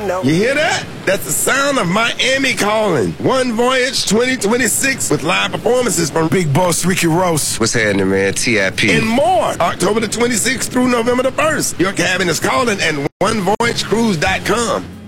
no. You hear that? That's the sound of Miami calling. One Voyage 2026 with live performances from Big Boss Ricky Ross. What's happening, man? TIP. and more. October the 26th through November the 1st. Your cabin is calling and onevoyagecruise.com.